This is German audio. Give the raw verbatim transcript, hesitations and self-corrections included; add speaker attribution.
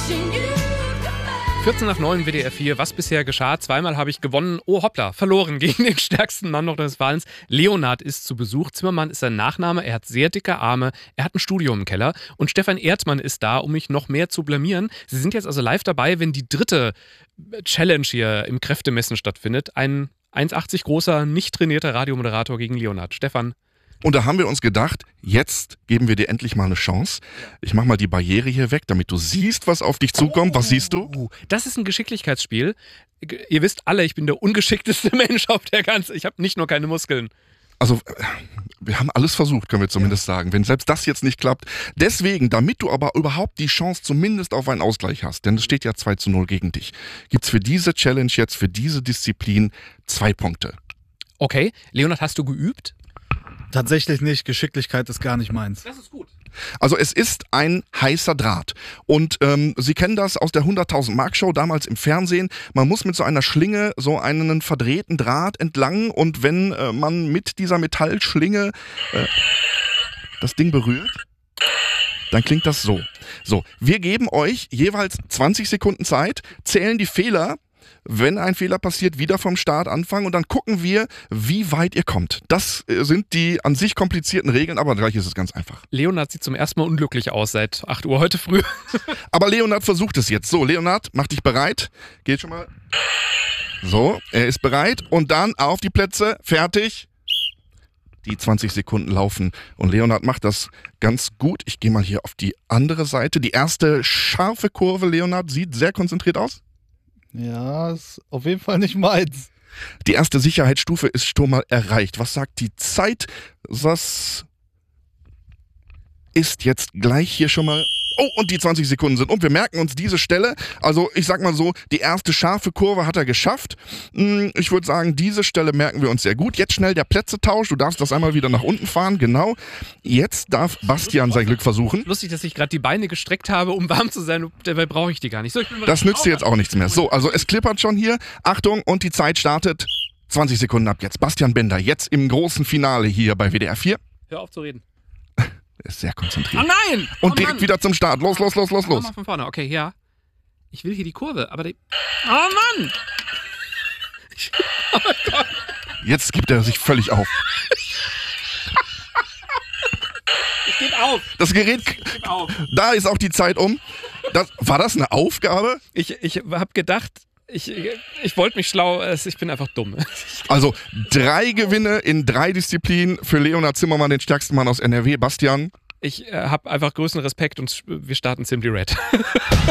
Speaker 1: vierzehn nach neun W D R vier, was bisher geschah? Zweimal habe ich gewonnen. Oh hoppla, verloren gegen den stärksten Mann Nordrhein-Westfalens. Leonhard ist zu Besuch. Zimmermann ist sein Nachname. Er hat sehr dicke Arme. Er hat ein Studio im Keller. Und Stefan Erdmann ist da, um mich noch mehr zu blamieren. Sie sind jetzt also live dabei, wenn die dritte Challenge hier im Kräftemessen stattfindet. Ein eins achtzig großer, nicht trainierter Radiomoderator gegen Leonhard. Stefan.
Speaker 2: Und da haben wir uns gedacht, jetzt geben wir dir endlich mal eine Chance. Ich mach mal die Barriere hier weg, damit du siehst, was auf dich zukommt. Was siehst du?
Speaker 1: Das ist ein Geschicklichkeitsspiel. Ihr wisst alle, ich bin der ungeschickteste Mensch auf der ganzen. Ich habe nicht nur keine Muskeln.
Speaker 2: Also, wir haben alles versucht, können wir zumindest sagen. Wenn selbst das jetzt nicht klappt. Deswegen, damit du aber überhaupt die Chance zumindest auf einen Ausgleich hast, denn es steht ja zwei zu null gegen dich, gibt's für diese Challenge jetzt, für diese Disziplin zwei Punkte.
Speaker 1: Okay, Leonhard, hast du geübt?
Speaker 3: Tatsächlich nicht. Geschicklichkeit ist gar nicht meins.
Speaker 1: Das ist gut.
Speaker 2: Also es ist ein heißer Draht. Und ähm, Sie kennen das aus der hunderttausend Mark Show damals im Fernsehen. Man muss mit so einer Schlinge so einen verdrehten Draht entlang und wenn äh, man mit dieser Metallschlinge äh, das Ding berührt, dann klingt das so. So, wir geben euch jeweils zwanzig Sekunden Zeit, zählen die Fehler. Wenn ein Fehler passiert, wieder vom Start anfangen und dann gucken wir, wie weit ihr kommt. Das sind die an sich komplizierten Regeln, aber gleich ist es ganz einfach.
Speaker 1: Leonhard sieht zum ersten Mal unglücklich aus seit acht Uhr heute früh.
Speaker 2: Aber Leonhard versucht es jetzt. So, Leonhard, mach dich bereit. Geht schon mal. So, er ist bereit und dann auf die Plätze. Fertig. Die zwanzig Sekunden laufen und Leonhard macht das ganz gut. Ich gehe mal hier auf die andere Seite. Die erste scharfe Kurve, Leonhard, sieht sehr konzentriert aus.
Speaker 3: Ja, ist auf jeden Fall nicht meins.
Speaker 2: Die erste Sicherheitsstufe ist schon mal erreicht. Was sagt die Zeit? Das ist jetzt gleich hier schon mal... Oh, und die zwanzig Sekunden sind um. Wir merken uns diese Stelle. Also ich sag mal so, die erste scharfe Kurve hat er geschafft. Ich würde sagen, diese Stelle merken wir uns sehr gut. Jetzt schnell der Plätzetausch. Du darfst das einmal wieder nach unten fahren. Genau. Jetzt darf Bastian sein Glück versuchen.
Speaker 1: Lustig, dass ich gerade die Beine gestreckt habe, um warm zu sein. Dabei brauche ich die gar nicht. So, ich bin
Speaker 2: das nützt dir jetzt auch nichts mehr. So, also es klippert schon hier. Achtung, und die Zeit startet. zwanzig Sekunden ab jetzt. Bastian Bender, jetzt im großen Finale hier bei W D R vier.
Speaker 1: Hör auf zu reden.
Speaker 2: Er ist sehr konzentriert.
Speaker 1: Oh nein!
Speaker 2: Und
Speaker 1: oh
Speaker 2: direkt
Speaker 1: Mann.
Speaker 2: wieder zum Start. Los, los, los, los, los.
Speaker 1: Mal von vorne. Okay, ja. Ich will hier die Kurve, aber die... Oh Mann! Ich... Oh mein Gott.
Speaker 2: Jetzt gibt er sich völlig auf.
Speaker 1: Ich gebe auf.
Speaker 2: Das Gerät...
Speaker 1: Ich gebe auf.
Speaker 2: Da ist auch die Zeit um. Das, war das eine Aufgabe?
Speaker 1: Ich, ich habe gedacht... Ich, ich wollte mich schlau, ich bin einfach dumm.
Speaker 2: Also drei Gewinne in drei Disziplinen für Leonhard Zimmermann, den stärksten Mann aus N R W. Bastian?
Speaker 1: Ich äh, habe einfach größten Respekt und wir starten Simply Red.